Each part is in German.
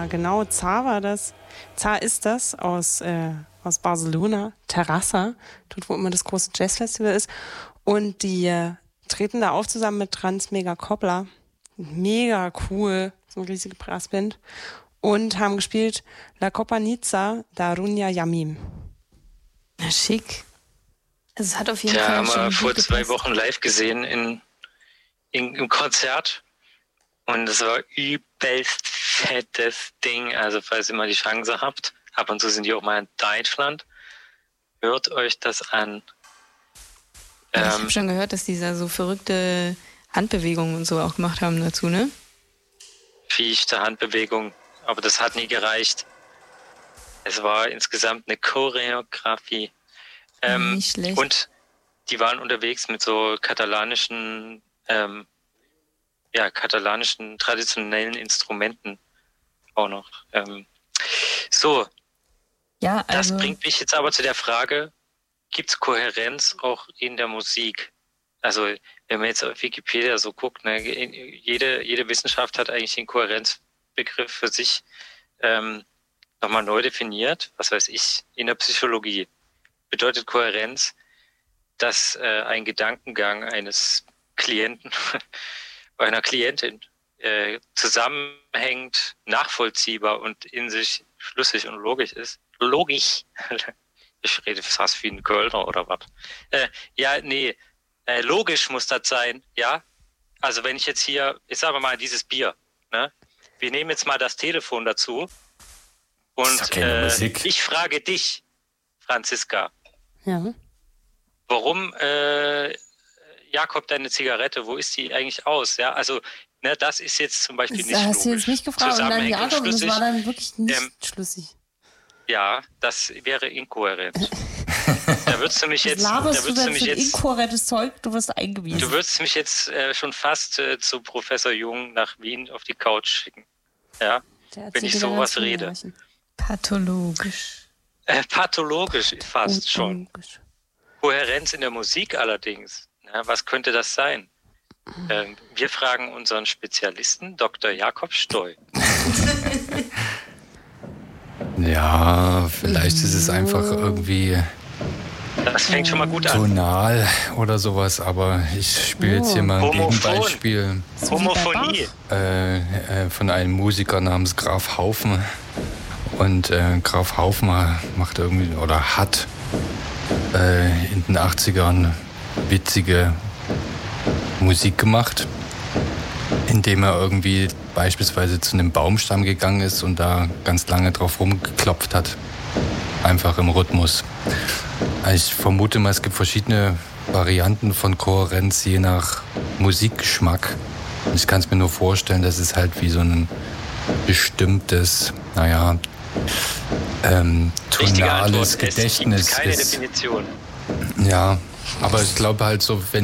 genau. Zar war das. Zar ist das aus Barcelona, Terrassa, dort wo immer das große Jazzfestival ist. Und die treten da auf zusammen mit Transmega Copla. Mega cool, so eine riesige Brassband. Und haben gespielt La Copanica da Runia Yamim. Na, schick. Also es hat auf jeden Fall Fall haben schon wir vor gut 2 gepasst. Wochen live gesehen im Konzert. Und es war übelst fettes Ding. Also falls ihr mal die Chance habt, ab und zu sind die auch mal in Deutschland, hört euch das an. Ich habe schon gehört, dass die da so verrückte Handbewegungen und so auch gemacht haben dazu, ne? Fichte Handbewegung, aber das hat nie gereicht. Es war insgesamt eine Choreografie. Nicht schlecht. Und die waren unterwegs mit so katalanischen traditionellen Instrumenten auch noch. Ja, also das bringt mich jetzt aber zu der Frage, gibt es Kohärenz auch in der Musik? Also wenn man jetzt auf Wikipedia so guckt, ne, jede Wissenschaft hat eigentlich den Kohärenzbegriff für sich nochmal neu definiert. Was weiß ich, in der Psychologie bedeutet Kohärenz, dass ein Gedankengang eines Klienten oder einer Klientin zusammenhängt, nachvollziehbar und in sich schlüssig und logisch ist. Logisch. Ich rede fast wie ein Kölner oder was. Logisch muss das sein, ja. Also wenn ich jetzt hier, ich sage mal dieses Bier, ne? Wir nehmen jetzt mal das Telefon dazu und ich frage dich, Franziska, Ja. warum, Jakob, deine Zigarette, wo ist die eigentlich aus? Ja, also, ne, das ist jetzt zum Beispiel nicht logisch. Hast du jetzt nicht gefragt und dann Jakob, das war dann wirklich nicht schlüssig. Ja, das wäre inkohärent. Da würdest du mich jetzt, inkohärentes Zeug, du wirst eingewiesen. Du würdest mich jetzt schon fast zu Professor Jung nach Wien auf die Couch schicken. Ja, wenn ich sowas rede. Pathologisch. Pathologisch fast schon. Kohärenz in der Musik allerdings. Ja, was könnte das sein? Wir fragen unseren Spezialisten, Dr. Jakob Stoll. Ja, vielleicht ist es einfach irgendwie das fängt schon mal gut an. tonal oder sowas, aber ich spiele jetzt hier mal ein Gegenbeispiel. Homophonie. Von einem Musiker namens Graf Haufen. Und Graf Haufen macht irgendwie oder hat in den 80ern witzige Musik gemacht, indem er irgendwie beispielsweise zu einem Baumstamm gegangen ist und da ganz lange drauf rumgeklopft hat. Einfach im Rhythmus. Ich vermute mal, es gibt verschiedene Varianten von Kohärenz je nach Musikgeschmack. Ich kann es mir nur vorstellen, dass es halt wie so ein bestimmtes, tonales Gedächtnis keine ist. Definition. Ja, aber ich glaube halt so, wenn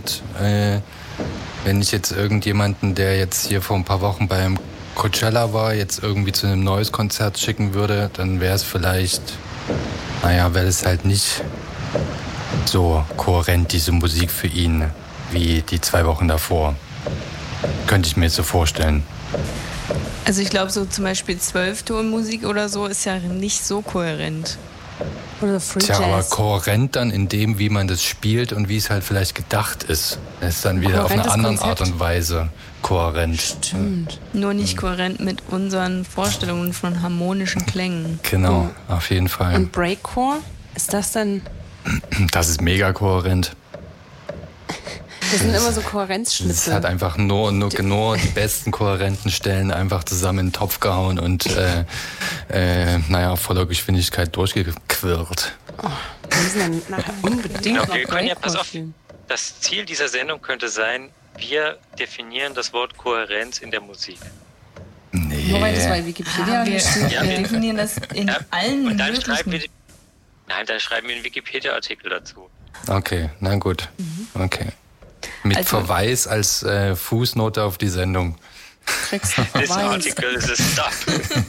ich jetzt irgendjemanden, der jetzt hier vor ein paar Wochen beim Coachella war, jetzt irgendwie zu einem neues Konzert schicken würde, dann wäre es vielleicht, wäre es halt nicht so kohärent, diese Musik für ihn, wie die 2 Wochen davor. Könnte ich mir jetzt so vorstellen. Also ich glaube, so zum Beispiel 12-Ton-Musik oder so ist ja nicht so kohärent. Oder Free Jazz. Aber kohärent dann in dem, wie man das spielt und wie es halt vielleicht gedacht ist. Das ist dann wieder auf eine andere Art und Weise kohärent. Stimmt. Nur nicht kohärent mit unseren Vorstellungen von harmonischen Klängen. Genau, auf jeden Fall. Und Breakcore? Ist das dann... Das ist mega kohärent. Das sind immer so Kohärenzschnitzel. Es hat einfach nur die besten kohärenten Stellen einfach zusammen in den Topf gehauen und voller Geschwindigkeit durchgequirlt. Oh, wir müssen dann nachher unbedingt noch pass auf, das Ziel dieser Sendung könnte sein, wir definieren das Wort Kohärenz in der Musik. Nee. Nur weil das bei Wikipedia steht. Wir definieren das in allen und dann möglichen... dann schreiben wir einen Wikipedia-Artikel dazu. Okay, na gut. Okay. Mit Verweis als Fußnote auf die Sendung. Kriegst du This article is a stop.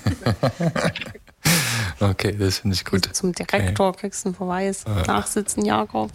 Okay, das finde ich gut. Zum Direktor kriegst du einen Verweis. Nachsitzen, Jakob.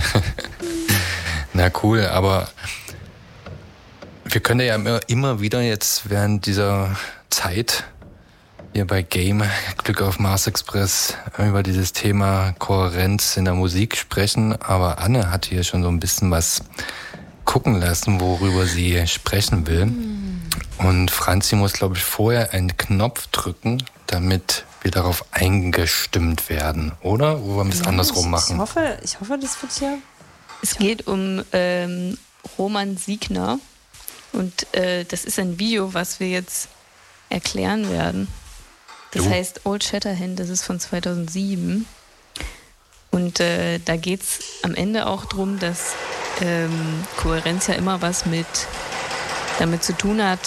Na cool, aber wir können ja immer wieder jetzt während dieser Zeit hier bei Game, Glück auf Mars Express, über dieses Thema Kohärenz in der Musik sprechen. Aber Anne hat hier schon so ein bisschen was gucken lassen, worüber sie sprechen will. Und Franzi muss, glaube ich, vorher einen Knopf drücken, damit wir darauf eingestimmt werden, oder? Wo wir es andersrum machen. Ich hoffe, das wird hier... Es geht um Roman Siegner. Und das ist ein Video, was wir jetzt erklären werden. Das heißt Old Shatterhand, das ist von 2007. Und da geht es am Ende auch darum, dass Kohärenz ja immer was damit zu tun hat,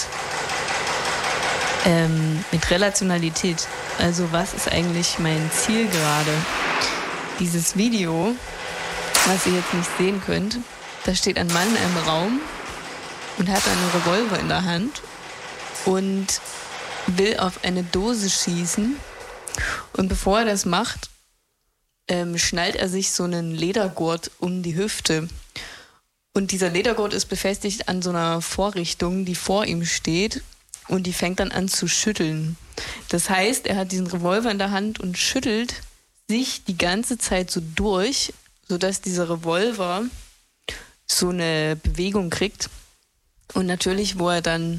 mit Relationalität. Also was ist eigentlich mein Ziel gerade? Dieses Video, was ihr jetzt nicht sehen könnt, da steht ein Mann in einem Raum und hat einen Revolver in der Hand und will auf eine Dose schießen. Und bevor er das macht, schnallt er sich so einen Ledergurt um die Hüfte. Und dieser Ledergurt ist befestigt an so einer Vorrichtung, die vor ihm steht, und die fängt dann an zu schütteln. Das heißt, er hat diesen Revolver in der Hand und schüttelt sich die ganze Zeit so durch, sodass dieser Revolver so eine Bewegung kriegt. Und natürlich, wo er dann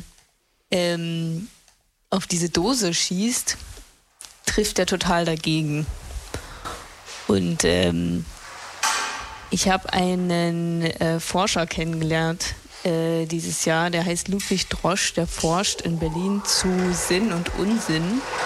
auf diese Dose schießt, trifft er total dagegen. Und ich habe einen Forscher kennengelernt dieses Jahr, der heißt Ludwig Drosch, der forscht in Berlin zu Sinn und Unsinn.